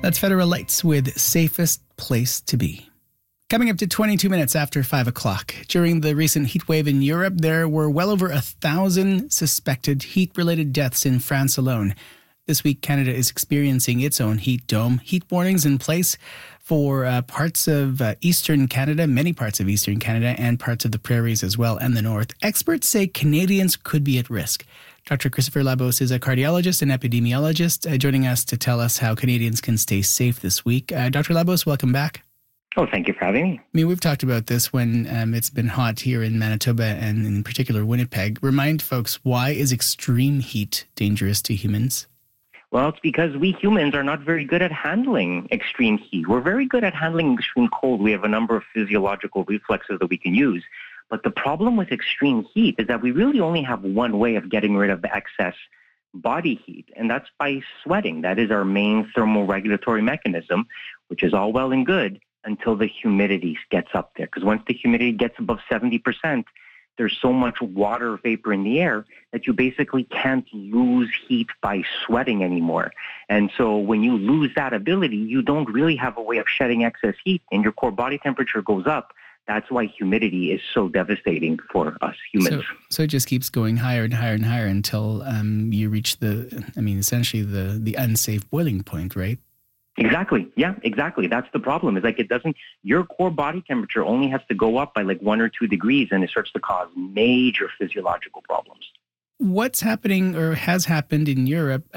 That's Federal Lights with Safest Place to Be. Coming up to 22 minutes after 5 o'clock. During the recent heat wave in Europe, there were well over 1,000 suspected heat-related deaths in France alone. This week, Canada is experiencing its own heat dome. Heat warnings in place for parts of eastern Canada, many parts of eastern Canada, and parts of the prairies as well, and the north. Experts say Canadians could be at risk. Dr. Christopher Labos is a cardiologist and epidemiologist, joining us to tell us how Canadians can stay safe this week. Dr. Labos, welcome back. Oh, thank you for having me. I mean, we've talked about this when it's been hot here in Manitoba and in particular Winnipeg. Remind folks, why is extreme heat dangerous to humans? Well, it's because we humans are not very good at handling extreme heat. We're very good at handling extreme cold. We have a number of physiological reflexes that we can use. But the problem with extreme heat is that we really only have one way of getting rid of excess body heat, and that's by sweating. That is our main thermoregulatory mechanism, which is all well and good until the humidity gets up there. Because once the humidity gets above 70%, there's so much water vapor in the air that you basically can't lose heat by sweating anymore. And so when you lose that ability, you don't really have a way of shedding excess heat, and your core body temperature goes up. That's why humidity is so devastating for us humans. So it just keeps going higher and higher and higher until you reach essentially the unsafe boiling point, right? Exactly. Yeah, exactly. That's the problem. It's like your core body temperature only has to go up by like 1 or 2 degrees and it starts to cause major physiological problems. What's happening or has happened in Europe?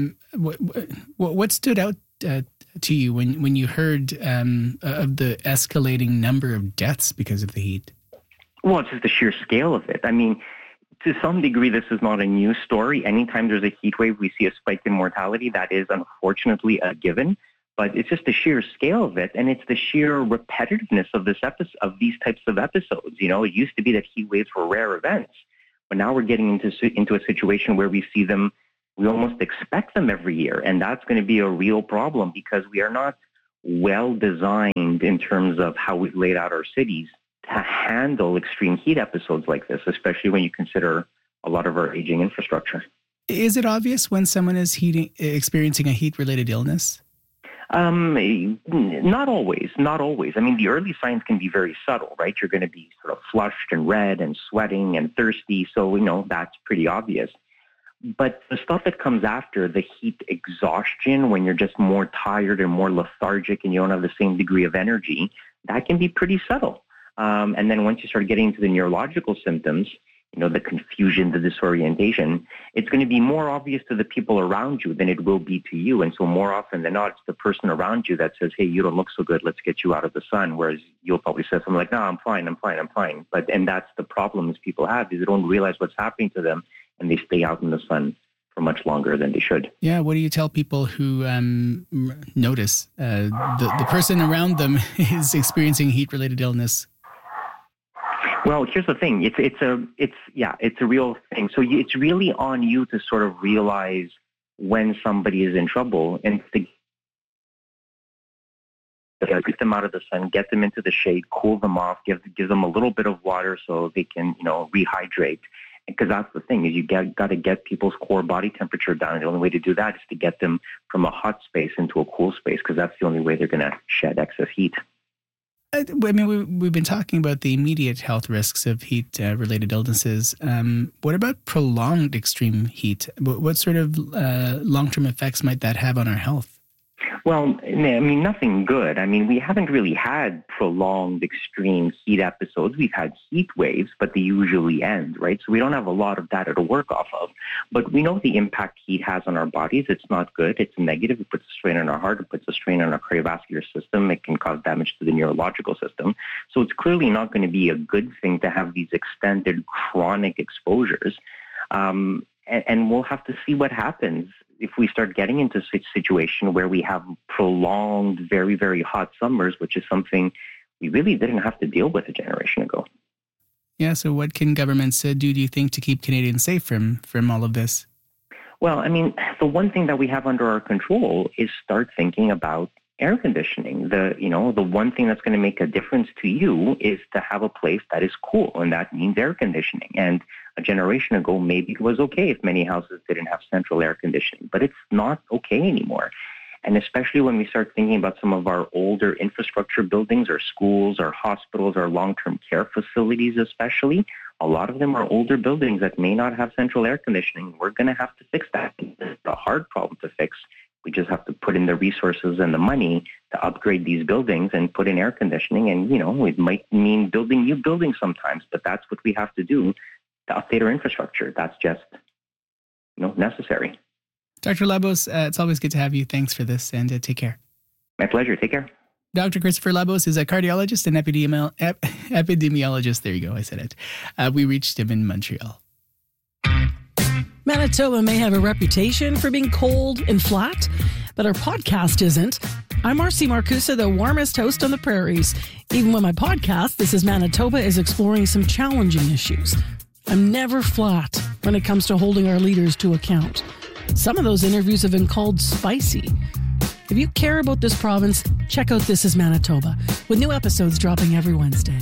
What stood out to you when you heard of the escalating number of deaths because of the heat? Well, it's just the sheer scale of it. I mean, to some degree, this is not a new story. Anytime there's a heat wave, we see a spike in mortality. That is unfortunately a given. But it's just the sheer scale of it, and it's the sheer repetitiveness of these types of episodes. You know, it used to be that heat waves were rare events, but now we're getting into a situation where we see them. We almost expect them every year, and that's going to be a real problem because we are not well designed in terms of how we've laid out our cities to handle extreme heat episodes like this, especially when you consider a lot of our aging infrastructure. Is it obvious when someone is experiencing a heat-related illness? Not always. I mean, the early signs can be very subtle, right? You're going to be sort of flushed and red and sweating and thirsty. So, that's pretty obvious. But the stuff that comes after, the heat exhaustion, when you're just more tired and more lethargic and you don't have the same degree of energy, that can be pretty subtle. And then once you start getting into the neurological symptoms, the confusion, the disorientation, it's going to be more obvious to the people around you than it will be to you. And so more often than not, it's the person around you that says, hey, you don't look so good, let's get you out of the sun. Whereas you'll probably say something like, no, I'm fine. And that's the problems people have, is they don't realize what's happening to them and they stay out in the sun for much longer than they should. Yeah, what do you tell people who notice the person around them is experiencing heat-related illness? Well, here's the thing. It's a real thing. So it's really on you to sort of realize when somebody is in trouble and to get them out of the sun, get them into the shade, cool them off, give them a little bit of water so they can, rehydrate. Because that's the thing, is you got to get people's core body temperature down. The only way to do that is to get them from a hot space into a cool space, because that's the only way they're going to shed excess heat. I mean, we've been talking about the immediate health risks of heat-related illnesses. What about prolonged extreme heat? What sort of long-term effects might that have on our health? Well, I mean, nothing good. I mean, we haven't really had prolonged extreme heat episodes. We've had heat waves, but they usually end, right? So we don't have a lot of data to work off of. But we know the impact heat has on our bodies. It's not good. It's negative. It puts a strain on our heart. It puts a strain on our cardiovascular system. It can cause damage to the neurological system. So it's clearly not going to be a good thing to have these extended chronic exposures. And we'll have to see what happens if we start getting into a situation where we have prolonged, very, very hot summers, which is something we really didn't have to deal with a generation ago. Yeah, so what can governments do you think, to keep Canadians safe from all of this? Well, I mean, the one thing that we have under our control is start thinking about air conditioning. The one thing that's going to make a difference to you is to have a place that is cool, and that means air conditioning. And a generation ago, maybe it was okay if many houses didn't have central air conditioning, but it's not okay anymore. And especially when we start thinking about some of our older infrastructure buildings, our schools, our hospitals, our long-term care facilities especially, a lot of them are older buildings that may not have central air conditioning. We're going to have to fix that. It's a hard problem to fix. We just have to put in the resources and the money to upgrade these buildings and put in air conditioning. And, it might mean building new buildings sometimes, but that's what we have to do to update our infrastructure. That's just, necessary. Dr. Labos, it's always good to have you. Thanks for this, and take care. My pleasure. Take care. Dr. Christopher Labos is a cardiologist and epidemiologist. There you go. I said it. We reached him in Montreal. Manitoba may have a reputation for being cold and flat, but our podcast isn't. I'm Marcy Marcusa, the warmest host on the prairies. Even when my podcast, This is Manitoba, is exploring some challenging issues. I'm never flat when it comes to holding our leaders to account. Some of those interviews have been called spicy. If you care about this province, check out This is Manitoba, with new episodes dropping every Wednesday.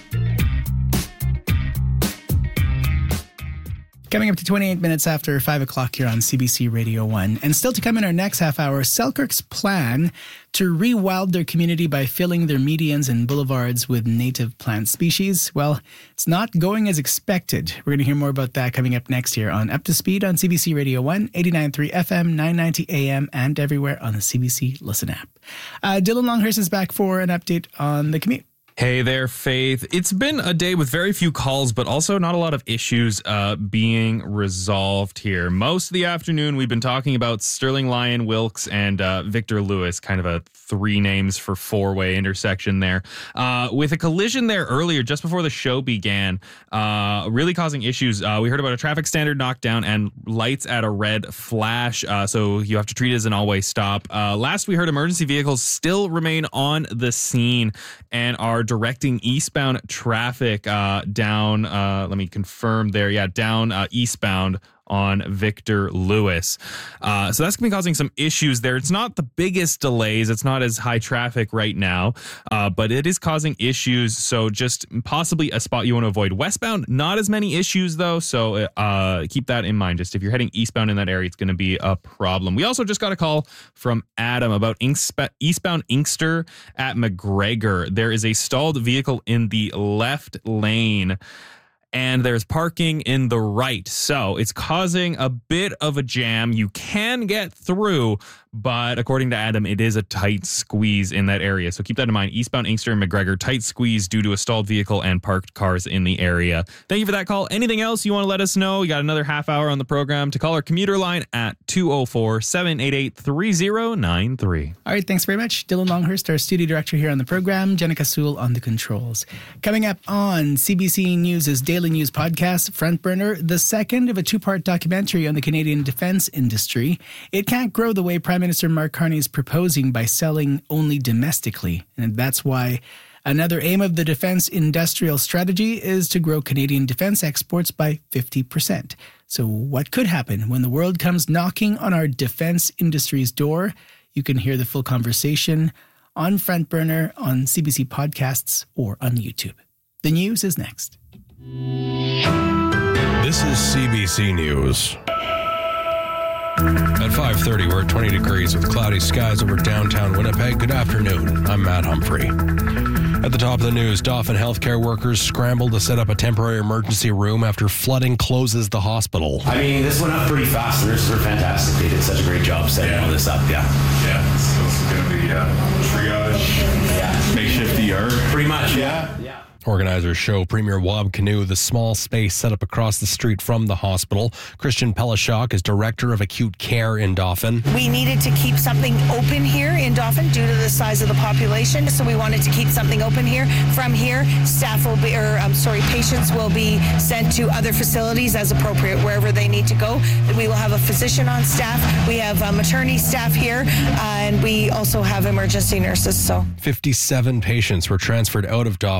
Coming up to 28 minutes after 5 o'clock here on CBC Radio 1. And still to come in our next half hour, Selkirk's plan to rewild their community by filling their medians and boulevards with native plant species. Well, it's not going as expected. We're going to hear more about that coming up next here on Up to Speed on CBC Radio 1, 89.3 FM, 990 AM, and everywhere on the CBC Listen app. Dylan Longhurst is back for an update on the commute. Hey there, Faith. It's been a day with very few calls, but also not a lot of issues being resolved here. Most of the afternoon, we've been talking about Sterling Lyon Wilkes and Victor Lewis, kind of a 3 names for 4-way intersection there. With a collision there earlier, just before the show began, really causing issues. We heard about a traffic standard knockdown and lights at a red flash, so you have to treat it as an all-way stop. Last we heard, emergency vehicles still remain on the scene and are directing eastbound traffic down, let me confirm there, down eastbound on Victor Lewis. So that's going to be causing some issues there. It's not the biggest delays. It's not as high traffic right now, but it is causing issues. So just possibly a spot you want to avoid. Westbound, not as many issues though. So keep that in mind. Just if you're heading eastbound in that area, it's going to be a problem. We also just got a call from Adam about eastbound Inkster at McGregor. There is a stalled vehicle in the left lane, and there's parking in the right. So it's causing a bit of a jam. You can get through, but according to Adam, it is a tight squeeze in that area. So keep that in mind. Eastbound Inkster and McGregor, tight squeeze due to a stalled vehicle and parked cars in the area. Thank you for that call. Anything else you want to let us know? We got another half hour on the program to call our commuter line at 204-788-3093. All right, thanks very much. Dylan Longhurst, our studio director here on the program, Jenica Sewell on the controls. Coming up on CBC News' Daily News podcast, Front Burner, the second of a 2-part documentary on the Canadian defense industry. It can't grow the way Prime Minister Mark Carney is proposing by selling only domestically. And that's why another aim of the defense industrial strategy is to grow Canadian defense exports by 50%. So what could happen when the world comes knocking on our defense industry's door? You can hear the full conversation on Front Burner, on CBC Podcasts, or on YouTube. The news is next. This is CBC News. At 5:30, we're at 20 degrees with cloudy skies over downtown Winnipeg. Good afternoon. I'm Matt Humphrey. At the top of the news, Dauphin healthcare workers scrambled to set up a temporary emergency room after flooding closes the hospital. I mean, this went up pretty fast. The nurses are fantastic. They did such a great job setting all this up. Yeah, so it's going to be triage, makeshift ER. Pretty much, yeah. Organizers show Premier Wab Kinew the small space set up across the street from the hospital. Christian Pelishok is Director of Acute Care in Dauphin. We needed to keep something open here in Dauphin due to the size of the population, so we wanted to keep something open here. From here, patients will be sent to other facilities as appropriate, wherever they need to go. We will have a physician on staff. We have maternity staff here, and we also have emergency nurses. So 57 patients were transferred out of Dauphin in the past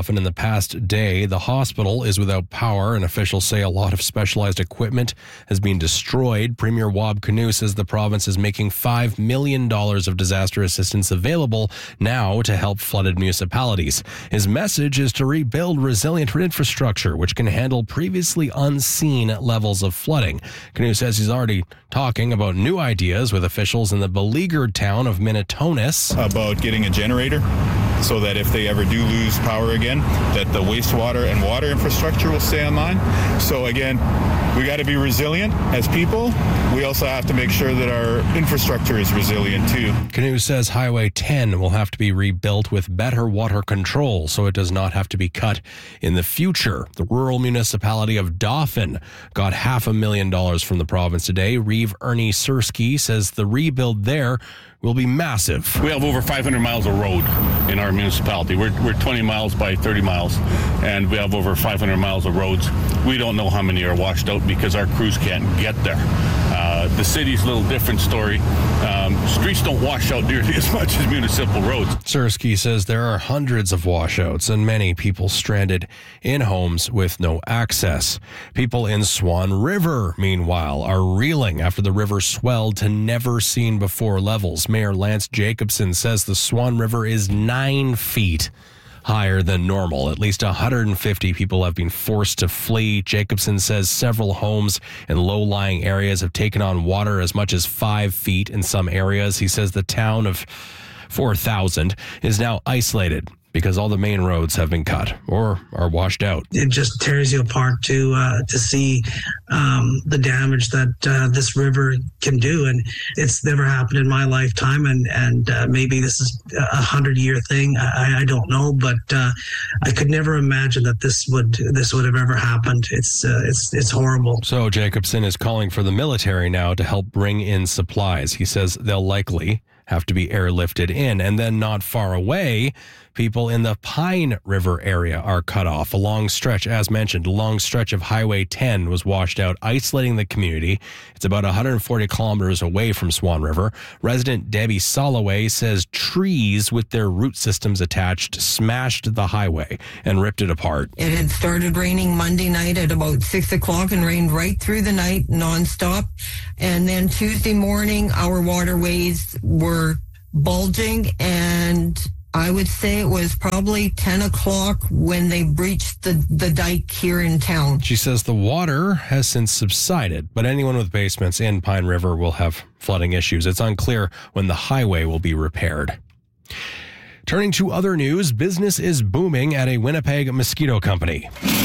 past day. The hospital is without power, and officials say a lot of specialized equipment has been destroyed. Premier Wab Kinew says the province is making $5 million of disaster assistance available now to help flooded municipalities. His message is to rebuild resilient infrastructure, which can handle previously unseen levels of flooding. Kinew says he's already talking about new ideas with officials in the beleaguered town of Minitonis. About getting a generator so that if they ever do lose power again, that the wastewater and water infrastructure will stay online. So again, we got to be resilient as people. We also have to make sure that our infrastructure is resilient too. Kinew says Highway 10 will have to be rebuilt with better water control so it does not have to be cut in the future. The rural municipality of Dauphin got $500,000 from the province today. Reeve Ernie Sersky says the rebuild there will be massive. We have over 500 miles of road in our municipality. We're 20 miles by 30 miles, and we have over 500 miles of roads. We don't know how many are washed out because our crews can't get there. The city's a little different story. Streets don't wash out nearly as much as municipal roads. Sersky says there are hundreds of washouts and many people stranded in homes with no access. People in Swan River, meanwhile, are reeling after the river swelled to never-seen-before levels. Mayor Lance Jacobson says the Swan River is 9 feet higher than normal. At least 150 people have been forced to flee. Jacobson says several homes in low-lying areas have taken on water as much as 5 feet in some areas. He says the town of 4,000 is now isolated because all the main roads have been cut or are washed out. It just tears you apart to see the damage that this river can do. And it's never happened in my lifetime. And maybe this is a 100-year thing. I don't know, but I could never imagine that this would have ever happened. It's horrible. So Jacobson is calling for the military now to help bring in supplies. He says they'll likely have to be airlifted in. And then not far away, people in the Pine River area are cut off. A long stretch, as mentioned, a long stretch of Highway 10 was washed out, isolating the community. It's about 140 kilometers away from Swan River. Resident Debbie Soloway says trees with their root systems attached smashed the highway and ripped it apart. It had started raining Monday night at about 6 o'clock and rained right through the night nonstop. And then Tuesday morning, our waterways were bulging, and I would say it was probably 10 o'clock when they breached the dike here in town. She says the water has since subsided, but anyone with basements in Pine River will have flooding issues. It's unclear when the highway will be repaired. Turning to other news, business is booming at a Winnipeg mosquito company.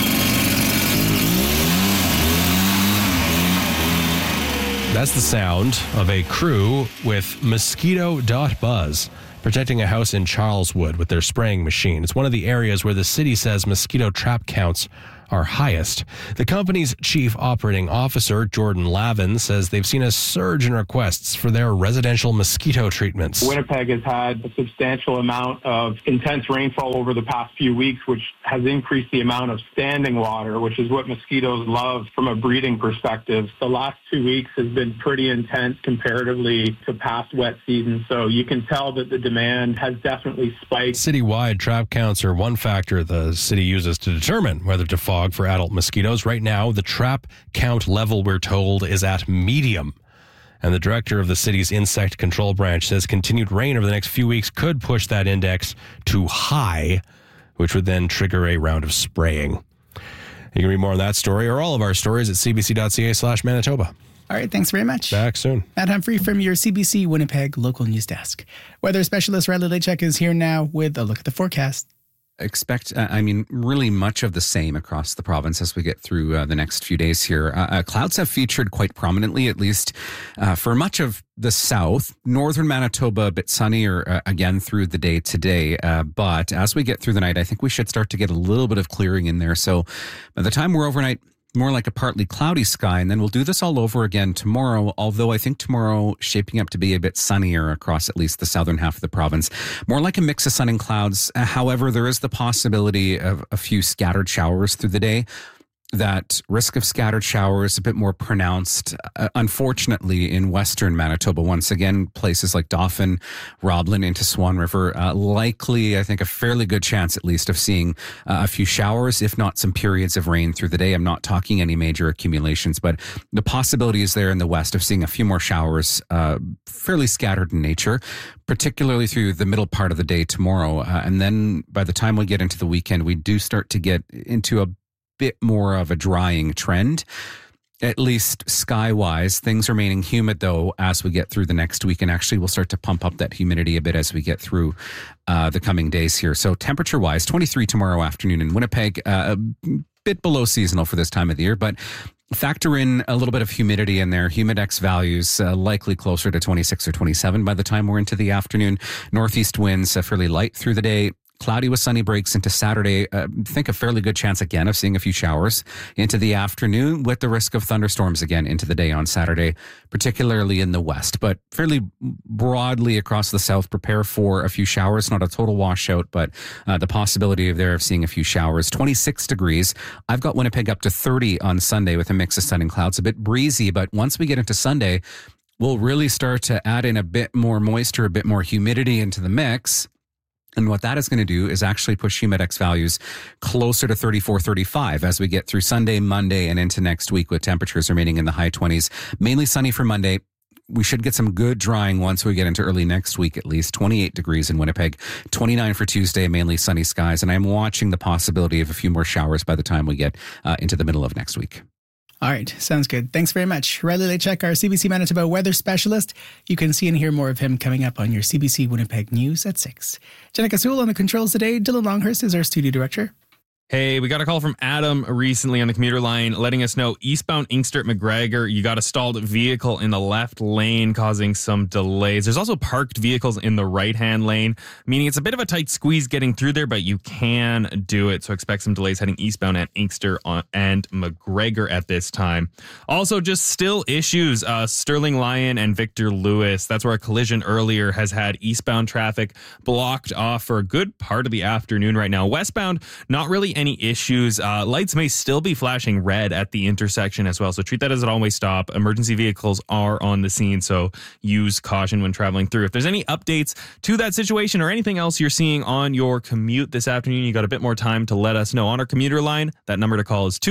That's the sound of a crew with Mosquito.Buzz protecting a house in Charleswood with their spraying machine. It's one of the areas where the city says mosquito trap counts are highest. The company's chief operating officer, Jordan Lavin, says they've seen a surge in requests for their residential mosquito treatments. Winnipeg has had a substantial amount of intense rainfall over the past few weeks, which has increased the amount of standing water, which is what mosquitoes love from a breeding perspective. The last 2 weeks has been pretty intense comparatively to past wet seasons, so you can tell that the demand has definitely spiked. Citywide trap counts are one factor the city uses to determine whether to fog for adult mosquitoes. Right now, the trap count level, we're told, is at medium. And the director of the city's insect control branch says continued rain over the next few weeks could push that index to high, which would then trigger a round of spraying. You can read more on that story or all of our stories at cbc.ca/Manitoba. All right, thanks very much. Back soon. Matt Humphrey from your CBC Winnipeg local news desk. Weather specialist Riley Lechek is here now with a look at the forecast. Expect, really much of the same across the province as we get through the next few days here. Clouds have featured quite prominently, at least for much of the south. Northern Manitoba, a bit sunnier again through the day today. But as we get through the night, I think we should start to get a little bit of clearing in there. So by the time we're overnight, more like a partly cloudy sky, and then we'll do this all over again tomorrow, although I think tomorrow shaping up to be a bit sunnier across at least the southern half of the province. More like a mix of sun and clouds. However, there is the possibility of a few scattered showers through the day. that risk of scattered showers a bit more pronounced, unfortunately, in western Manitoba. Once again, places like Dauphin, Roblin into Swan River, likely, I think, a fairly good chance at least of seeing a few showers, if not some periods of rain through the day. I'm not talking any major accumulations, but the possibility is there in the west of seeing a few more showers, fairly scattered in nature, particularly through the middle part of the day tomorrow. And then by the time we get into the weekend, we do start to get into a bit more of a drying trend, at least sky-wise. Things remaining humid, though, as we get through the next week, and actually we'll start to pump up that humidity a bit as we get through the coming days here. So temperature-wise, 23 tomorrow afternoon in Winnipeg, a bit below seasonal for this time of the year, but factor in a little bit of humidity in there. Humidex values likely closer to 26 or 27 by the time we're into the afternoon. Northeast winds fairly light through the day. Cloudy with sunny breaks into Saturday. I think a fairly good chance again of seeing a few showers into the afternoon, with the risk of thunderstorms again into the day on Saturday, particularly in the west. But fairly broadly across the south, prepare for a few showers. Not a total washout, but the possibility of seeing a few showers. 26 degrees. I've got Winnipeg up to 30 on Sunday with a mix of sun and clouds. A bit breezy, but once we get into Sunday, we'll really start to add in a bit more moisture, a bit more humidity into the mix. And what that is going to do is actually push Humidex values closer to 34, 35 as we get through Sunday, Monday, and into next week, with temperatures remaining in the high 20s. Mainly sunny for Monday. We should get some good drying once we get into early next week, at least. 28 degrees in Winnipeg, 29 for Tuesday, mainly sunny skies. And I'm watching the possibility of a few more showers by the time we get into the middle of next week. All right. Sounds good. Thanks very much. Riley Lechek, our CBC Manitoba weather specialist. You can see and hear more of him coming up on your CBC Winnipeg News at 6. Jenica Sewell on the controls today. Dylan Longhurst is our studio director. Hey, we got a call from Adam recently on the commuter line letting us know eastbound Inkster McGregor, you got a stalled vehicle in the left lane causing some delays. There's also parked vehicles in the right-hand lane, meaning it's a bit of a tight squeeze getting through there, but you can do it. So expect some delays heading eastbound at Inkster and McGregor at this time. Also, just still issues, Sterling Lyon and Victor Lewis. That's where a collision earlier has had eastbound traffic blocked off for a good part of the afternoon right now. Westbound, not really any issues. Lights may still be flashing red at the intersection as well, so treat that as an always stop. Emergency vehicles are on the scene, so use caution when traveling through. If there's any updates to that situation or anything else you're seeing on your commute this afternoon, you got a bit more time to let us know on our commuter line. That number to call is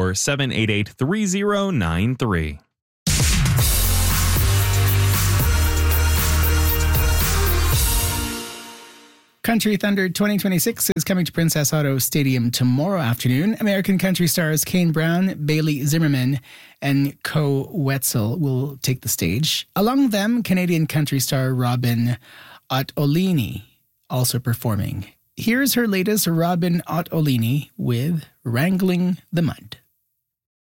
204-788-3093. Country Thunder 2026 is coming to Princess Auto Stadium tomorrow afternoon. American country stars Kane Brown, Bailey Zimmerman, and Co Wetzel will take the stage. Along them, Canadian country star Robin Ottolini also performing. Here's her latest, Robin Ottolini with Wrangling the Mud.